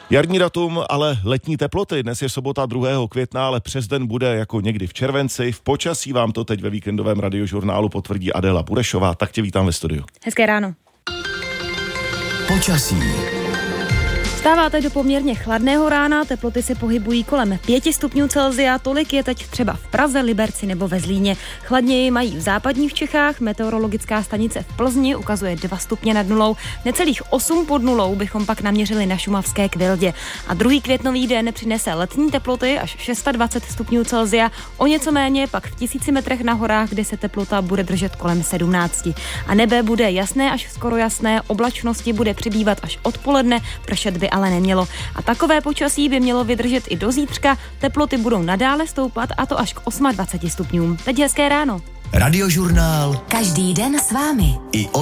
Jarní datum, ale letní teploty. Dnes je sobota 2. května, ale přes den bude jako někdy v červenci. V počasí vám to teď ve víkendovém radiožurnálu potvrdí Adéla Burešová. Tak tě vítám ve studiu. Hezké ráno. Počasí. Vstáváte do poměrně chladného rána, teploty se pohybují kolem 5 stupňů Celsia, tolik je teď třeba v Praze, Liberci nebo ve Zlíně. Chladněji mají v západních Čechách, meteorologická stanice v Plzni ukazuje 2 stupně nad nulou, necelých 8 pod nulou bychom pak naměřili na šumavské Kvildě. A 2. květnový den přinese letní teploty až 26 stupňů Celsia, o něco méně pak v 1000 metrech na horách, kde se teplota bude držet kolem 17. A nebe bude jasné až skoro jasné, oblačnosti bude přibývat až odpoledne, pršet by ale nemělo. A takové počasí by mělo vydržet i do zítřka, teploty budou nadále stoupat a to až k 28 stupňům. Teď hezké ráno. Radiožurnál. Každý den s vámi. I